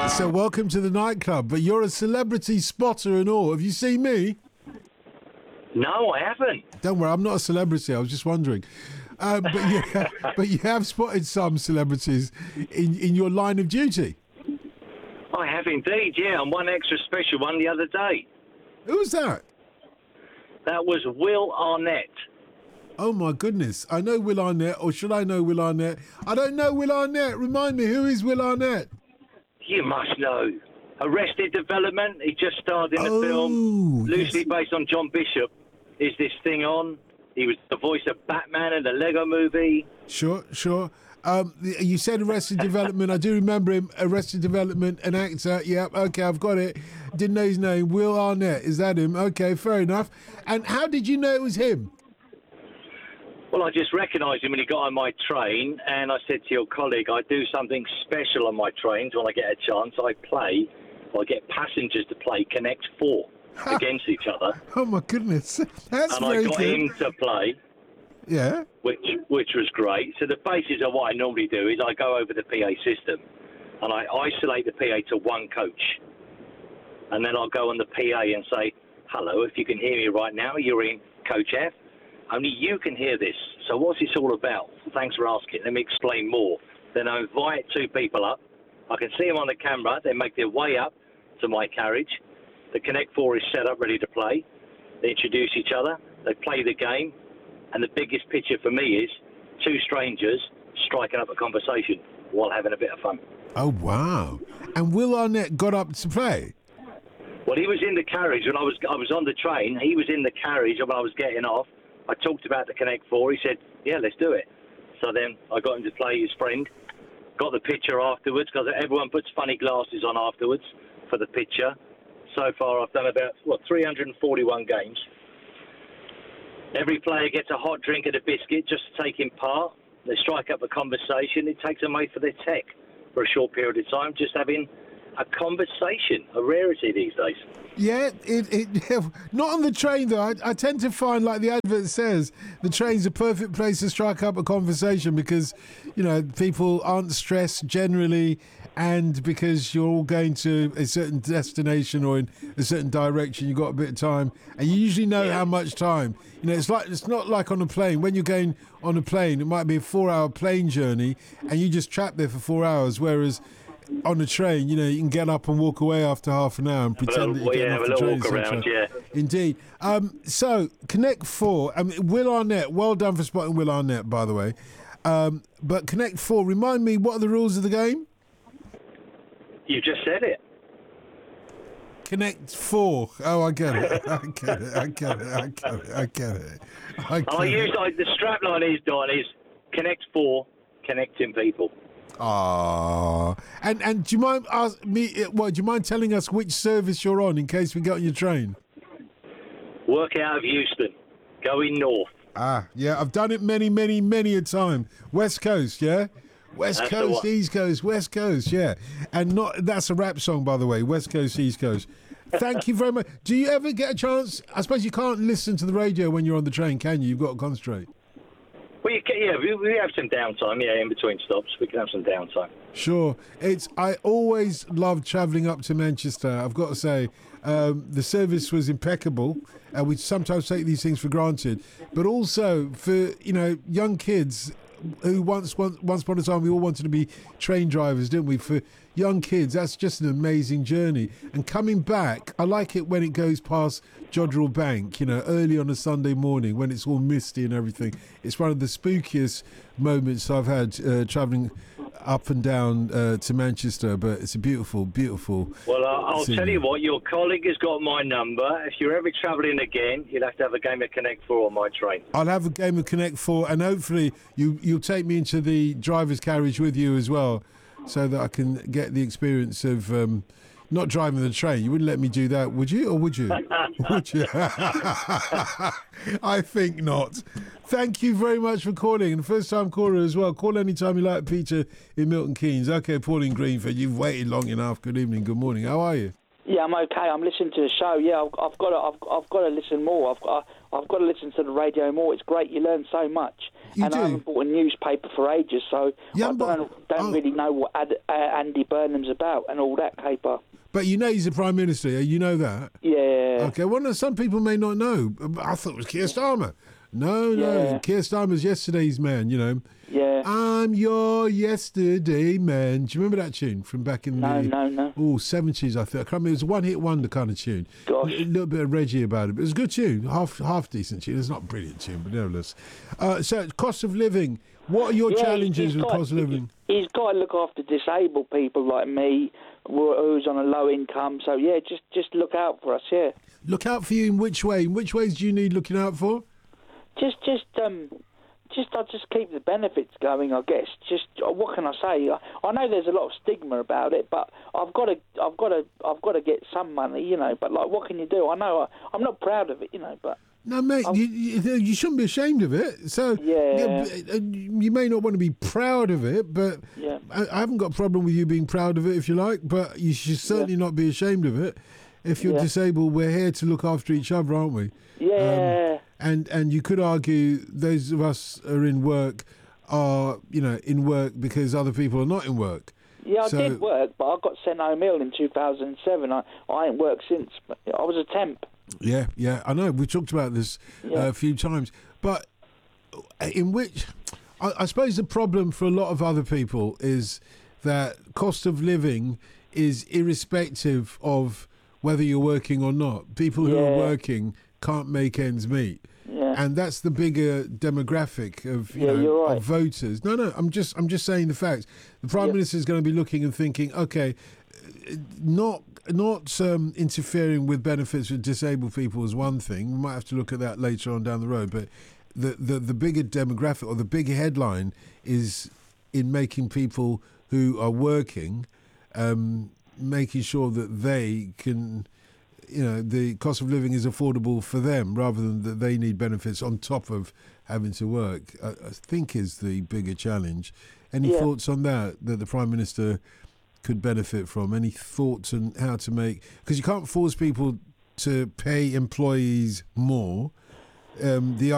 So welcome to the nightclub, but you're a celebrity spotter and all. Have you seen me? No, I haven't. Don't worry, I'm not a celebrity. I was just wondering. But you have spotted some celebrities in your line of duty. I have indeed, yeah. And one extra special one the other day. Who was that? That was Will Arnett. Oh, my goodness. I know Will Arnett, or should I know Will Arnett? I don't know Will Arnett. Remind me, who is Will Arnett? You must know. Arrested Development. He just starred in the film, loosely based on John Bishop. Is this thing on? He was the voice of Batman in the Lego movie. Sure. You said Arrested Development. I do remember him. Arrested Development, an actor. Yep, okay, I've got it. Didn't know his name. Will Arnett. Is that him? Okay, fair enough. And how did you know it was him? Well, I just recognised him when he got on my train, and I said to your colleague, I do something special on my trains when I get a chance. I get passengers to play Connect 4 against each other. Oh, my goodness. That's and very I got good. him to play. Yeah. Which was great. So the basis of what I normally do is I go over the PA system and I isolate the PA to one coach. And then I'll go on the PA and say, hello, if you can hear me right now, you're in Coach F. Only you can hear this. So what's this all about? Thanks for asking. Let me explain more. Then I invite two people up. I can see them on the camera. They make their way up to my carriage. The Connect 4 is set up, ready to play. They introduce each other. They play the game. And the biggest picture for me is two strangers striking up a conversation while having a bit of fun. Oh, wow. And Will Arnett got up to play? Well, he was in the carriage when I was on the train. He was in the carriage when I was getting off. I talked about the Connect 4. He said, yeah, let's do it. So then I got him to play his friend. Got the picture afterwards because everyone puts funny glasses on afterwards for the picture. So far I've done about, 341 games. Every player gets a hot drink and a biscuit just to take in part. They strike up a conversation. It takes them away for their tech for a short period of time, just having a conversation, a rarity these days. Yeah, not on the train though. I tend to find, like the advert says, the train's a perfect place to strike up a conversation because, people aren't stressed generally, and because you're all going to a certain destination or in a certain direction, you've got a bit of time, and you usually know how much time. It's not like on a plane. When you're going on a plane, it might be a 4-hour plane journey, and you just trapped there for 4 hours, whereas on a train, you can get up and walk away after half an hour and pretend that you're getting off the train. Walk around, yeah. Indeed. So, Connect 4, Will Arnett, well done for spotting Will Arnett, by the way. But Connect 4, remind me, what are the rules of the game? You just said it. Connect 4. Oh, I get it. The strap line is Connect 4, connecting people. Ah, and do you mind do you mind telling us which service you're on in case we get on your train? Work out of Euston, going north. Yeah, I've done it many a time. West Coast, yeah. West That's Coast, East Coast, West Coast, yeah. And that's a rap song, by the way. West Coast, East Coast. Thank you very much. Do you ever get a chance? I suppose you can't listen to the radio when you're on the train, can you? You've got to concentrate. Well, we have some downtime, in between stops. We can have some downtime. Sure. I always loved travelling up to Manchester. I've got to say, the service was impeccable. We sometimes take these things for granted. But also for, young kids who once upon a time we all wanted to be train drivers, didn't we? For young kids, that's just an amazing journey. And coming back, I like it when it goes past Jodrell Bank, early on a Sunday morning when it's all misty and everything. It's one of the spookiest moments I've had travelling up and down to Manchester, but it's a beautiful, beautiful. Well, I'll tell you what, your colleague has got my number. If you're ever travelling again, you'll have to have a game of Connect 4 on my train. I'll have a game of Connect 4, and hopefully you'll take me into the driver's carriage with you as well, so that I can get the experience of not driving the train. You wouldn't let me do that, would you? Or would you? Would you? I think not. Thank you very much for calling. And first-time caller as well. Call anytime you like, Peter in Milton Keynes. Okay, Paul in Greenford, you've waited long enough. Good evening, good morning. How are you? Yeah, I'm okay. I'm listening to the show. Yeah, I've got to listen more. I've got to listen to the radio more. It's great. You learn so much. You and do? I haven't bought a newspaper for ages, so Yeah, I don't really know what Andy Burnham's about and all that caper. But you know he's the Prime Minister, yeah? You know that? Yeah. Okay, well, no, some people may not know. I thought it was Keir Starmer. No, Yeah. Keir Starmer's yesterday's man, you know. Yeah. I'm your yesterday man. Do you remember that tune from back in No. 70s, I think? I can't remember. It was a one-hit wonder kind of tune. Gosh. A little bit of Reggie about it. But it was a good tune, half decent tune. It's not a brilliant tune, but nevertheless. So, cost of living. What are your challenges with cost of living? He's got to look after disabled people like me, who's on a low income. So, yeah, just look out for us, yeah. Look out for you in which way? In which ways do you need looking out for? I'll just keep the benefits going, I guess. Just what can I say? I know there's a lot of stigma about it, but I've got to get some money, you know. But like, what can you do? I know I'm not proud of it, you know. But no, mate, you shouldn't be ashamed of it. So you may not want to be proud of it, but I haven't got a problem with you being proud of it if you like. But you should certainly not be ashamed of it. If you're disabled, we're here to look after each other, aren't we? Yeah. And you could argue those of us who are in work are, you know, in work because other people are not in work. Yeah, I did work, but I got sent home ill in 2007. I ain't worked since. I was a temp. Yeah, I know. We talked about this a few times. But in which, I suppose the problem for a lot of other people is that cost of living is irrespective of whether you're working or not. People who are working can't make ends meet. Yeah. And that's the bigger demographic of of voters. No, I'm just saying the facts. The Prime Minister is going to be looking and thinking, okay, not interfering with benefits for disabled people is one thing. We might have to look at that later on down the road. But the bigger demographic or the bigger headline is in making people who are working, making sure that they can, you know, the cost of living is affordable for them rather than that they need benefits on top of having to work, I think is the bigger challenge. Any thoughts on that the Prime Minister could benefit from? Any thoughts on how to make... Because you can't force people to pay employees more. The